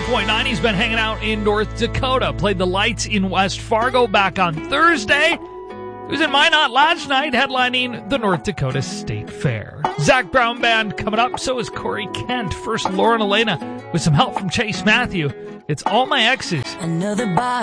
101.9. He's been hanging out in North Dakota. Played the Lights in West Fargo back on Thursday. He was in Minot last night, headlining the North Dakota State Fair. Zac Brown Band coming up. So is Corey Kent. First, Lauren Elena with some help from Chase Matthew. It's All My Exes. Another